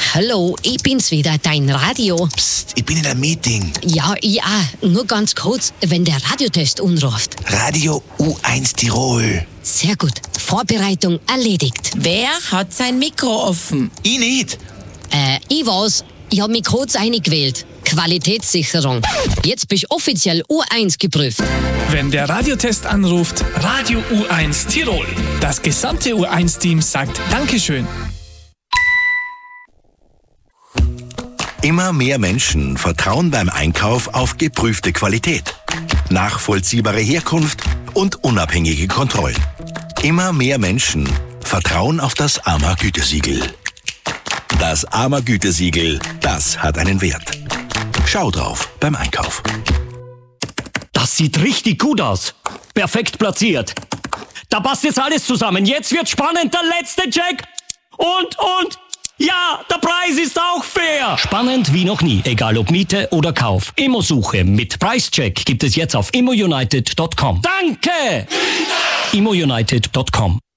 Hallo, ich bin's wieder, dein Radio. Psst, ich bin in einem Meeting. Ja, ich auch. Nur ganz kurz, wenn der Radiotest anruft. Radio U1 Tirol. Sehr gut. Vorbereitung erledigt. Wer hat sein Mikro offen? Ich nicht. Ich war's. Ich hab mich kurz eingewählt. Qualitätssicherung. Jetzt bist du offiziell U1 geprüft. Wenn der Radiotest anruft, Radio U1 Tirol. Das gesamte U1-Team sagt Dankeschön. Immer mehr Menschen vertrauen beim Einkauf auf geprüfte Qualität, nachvollziehbare Herkunft und unabhängige Kontrollen. Immer mehr Menschen vertrauen auf das AMA-Gütesiegel. Das AMA-Gütesiegel, das hat einen Wert. Schau drauf beim Einkauf. Das sieht richtig gut aus. Perfekt platziert. Da passt jetzt alles zusammen. Jetzt wird spannend, der letzte Check. Und, ja, der Preis ist auch fair. Spannend wie noch nie, egal ob Miete oder Kauf. Immosuche mit Preischeck gibt es jetzt auf immounited.com. Danke! ImmoUnited.com